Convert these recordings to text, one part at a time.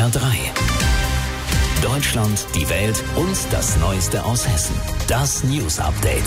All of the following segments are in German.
HR3. Deutschland, die Welt und das Neueste aus Hessen. Das News Update.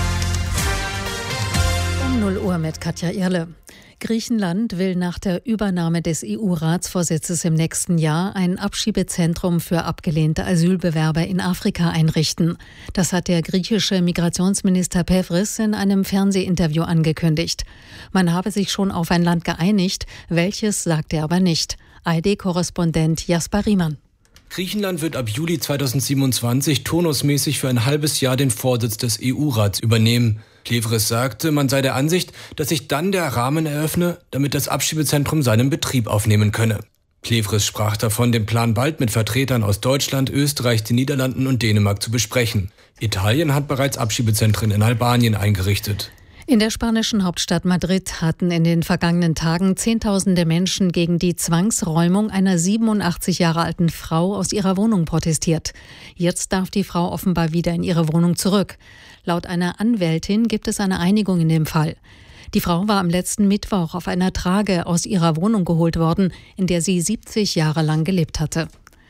Um 0 Uhr mit Katja Irle. Griechenland will nach der Übernahme des EU-Ratsvorsitzes im nächsten Jahr ein Abschiebezentrum für abgelehnte Asylbewerber in Afrika einrichten. Das hat der griechische Migrationsminister Pevris in einem Fernsehinterview angekündigt. Man habe sich schon auf ein Land geeinigt, welches sagt er aber nicht. ARD-Korrespondent Jasper Riemann. Griechenland wird ab Juli 2027 turnusmäßig für ein halbes Jahr den Vorsitz des EU-Rats übernehmen. Pevris sagte, man sei der Ansicht, dass sich dann der Rahmen eröffne, damit das Abschiebezentrum seinen Betrieb aufnehmen könne. Pevris sprach davon, den Plan bald mit Vertretern aus Deutschland, Österreich, den Niederlanden und Dänemark zu besprechen. Italien hat bereits Abschiebezentren in Albanien eingerichtet. In der spanischen Hauptstadt Madrid hatten in den vergangenen Tagen Zehntausende Menschen gegen die Zwangsräumung einer 87 Jahre alten Frau aus ihrer Wohnung protestiert. Jetzt darf die Frau offenbar wieder in ihre Wohnung zurück. Laut einer Anwältin gibt es eine Einigung in dem Fall. Die Frau war am letzten Mittwoch auf einer Trage aus ihrer Wohnung geholt worden, in der sie 70 Jahre lang gelebt hatte.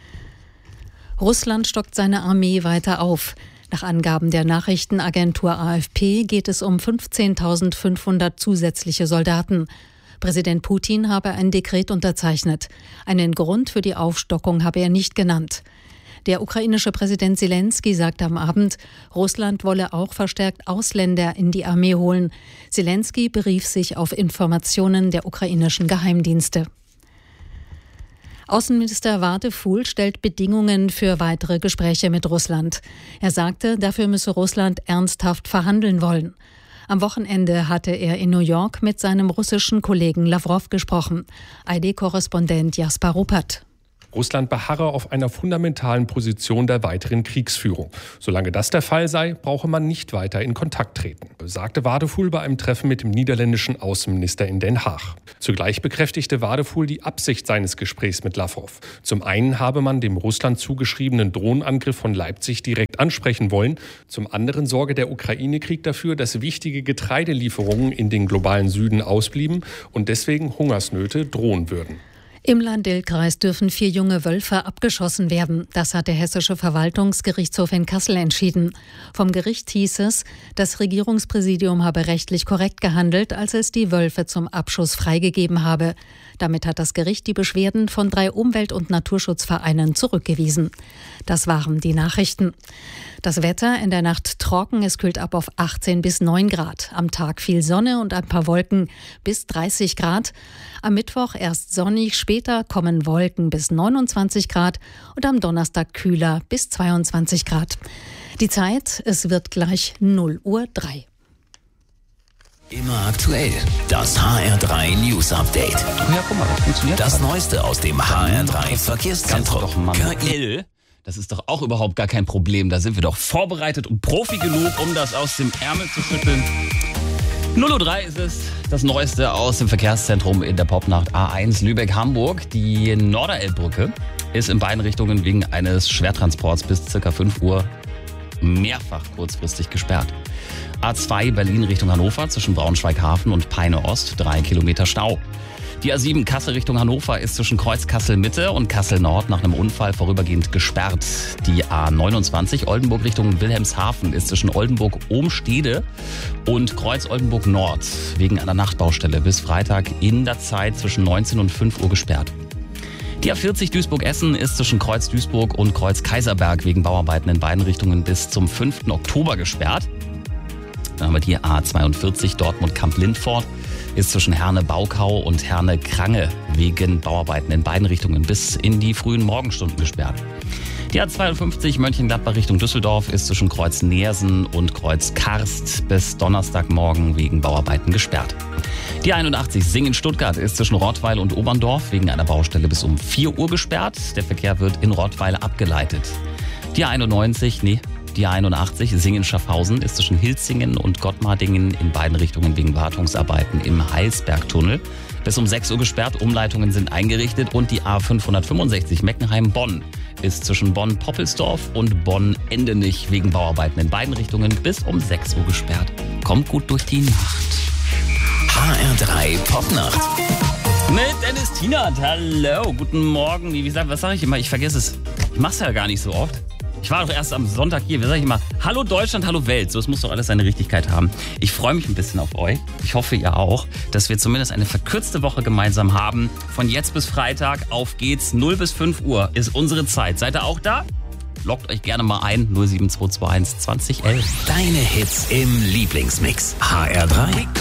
Russland stockt seine Armee weiter auf. Nach Angaben der Nachrichtenagentur AFP geht es um 15.500 zusätzliche Soldaten. Präsident Putin habe ein Dekret unterzeichnet. Einen Grund für die Aufstockung habe er nicht genannt. Der ukrainische Präsident Zelensky sagte am Abend, Russland wolle auch verstärkt Ausländer in die Armee holen. Zelensky berief sich auf Informationen der ukrainischen Geheimdienste. Außenminister Wadefuhl stellt Bedingungen für weitere Gespräche mit Russland. Er sagte, dafür müsse Russland ernsthaft verhandeln wollen. Am Wochenende hatte er in New York mit seinem russischen Kollegen Lawrow gesprochen. ARD-Korrespondent Jasper Ruppert. Russland beharre auf einer fundamentalen Position der weiteren Kriegsführung. Solange das der Fall sei, brauche man nicht weiter in Kontakt treten, sagte Wadefuhl bei einem Treffen mit dem niederländischen Außenminister in Den Haag. Zugleich bekräftigte Wadefuhl die Absicht seines Gesprächs mit Lawrow. Zum einen habe man dem Russland zugeschriebenen Drohnenangriff von Leipzig direkt ansprechen wollen. Zum anderen sorge der Ukraine-Krieg dafür, dass wichtige Getreidelieferungen in den globalen Süden ausblieben und deswegen Hungersnöte drohen würden. Im Lahn-Dill-Kreis dürfen 4 junge Wölfe abgeschossen werden. Das hat der Hessische Verwaltungsgerichtshof in Kassel entschieden. Vom Gericht hieß es, das Regierungspräsidium habe rechtlich korrekt gehandelt, als es die Wölfe zum Abschuss freigegeben habe. Damit hat das Gericht die Beschwerden von 3 Umwelt- und Naturschutzvereinen zurückgewiesen. Das waren die Nachrichten. Das Wetter in der Nacht trocken, es kühlt ab auf 18 bis 9 Grad. Am Tag viel Sonne und ein paar Wolken bis 30 Grad. Am Mittwoch erst sonnig, später kommen Wolken bis 29 Grad und am Donnerstag kühler bis 22 Grad. Die Zeit, es wird gleich 0:03 Uhr. Immer aktuell. Das HR3 News Update. Ja, guck mal, das funktioniert. Das Neueste aus dem HR3 Verkehrszentrum. Manuell. Das ist doch auch überhaupt gar kein Problem. Da sind wir doch vorbereitet und Profi genug, um das aus dem Ärmel zu schütteln. 0:03 Uhr ist es. Das Neueste aus dem Verkehrszentrum in der Popnacht A1 Lübeck-Hamburg. Die Norderelbbrücke ist in beiden Richtungen wegen eines Schwertransports bis ca. 5 Uhr mehrfach kurzfristig gesperrt. A2 Berlin Richtung Hannover zwischen Braunschweig-Hafen und Peine-Ost 3 Kilometer Stau. Die A7 Kassel Richtung Hannover ist zwischen Kreuz Kassel-Mitte und Kassel-Nord nach einem Unfall vorübergehend gesperrt. Die A29 Oldenburg Richtung Wilhelmshaven ist zwischen Oldenburg-Ohmstede und Kreuz Oldenburg-Nord wegen einer Nachtbaustelle bis Freitag in der Zeit zwischen 19 und 5 Uhr gesperrt. Die A40 Duisburg-Essen ist zwischen Kreuz Duisburg und Kreuz Kaiserberg wegen Bauarbeiten in beiden Richtungen bis zum 5. Oktober gesperrt. Dann haben wir die A42 Dortmund-Kamp-Lindfort ist zwischen Herne-Baukau und Herne-Krange wegen Bauarbeiten in beiden Richtungen bis in die frühen Morgenstunden gesperrt. Die A52 Mönchengladbach Richtung Düsseldorf ist zwischen Kreuz Neersen und Kreuz Karst bis Donnerstagmorgen wegen Bauarbeiten gesperrt. Die 81 Singen-Stuttgart ist zwischen Rottweil und Oberndorf wegen einer Baustelle bis um 4 Uhr gesperrt. Der Verkehr wird in Rottweil abgeleitet. Die 81 Singen-Schaffhausen ist zwischen Hilzingen und Gottmardingen in beiden Richtungen wegen Wartungsarbeiten im Heilsbergtunnel bis um 6 Uhr gesperrt. Umleitungen sind eingerichtet und die A565 Meckenheim-Bonn ist zwischen Bonn-Poppelsdorf und Bonn-Endenich wegen Bauarbeiten in beiden Richtungen bis um 6 Uhr gesperrt. Kommt gut durch die Nacht. HR3 Popnacht. Mit Dennis Tienert. Hallo, guten Morgen. Wie gesagt, was sage ich immer? Ich vergesse es. Ich mache es ja gar nicht so oft. Ich war doch erst am Sonntag hier. Wie sage ich immer? Hallo Deutschland, hallo Welt. So, es muss doch alles seine Richtigkeit haben. Ich freue mich ein bisschen auf euch. Ich hoffe, ihr auch, dass wir zumindest eine verkürzte Woche gemeinsam haben. Von jetzt bis Freitag. Auf geht's. 0 bis 5 Uhr ist unsere Zeit. Seid ihr auch da? Loggt euch gerne mal ein. 07221 2011. Deine Hits im Lieblingsmix. HR3.